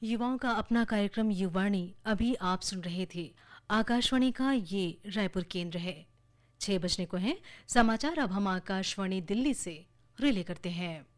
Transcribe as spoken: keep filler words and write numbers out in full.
युवाओं का अपना कार्यक्रम युवाणी अभी आप सुन रहे थे। आकाशवाणी का ये रायपुर केंद्र है। छह बजने को है समाचार। अब हम आकाशवाणी दिल्ली से रिले करते हैं।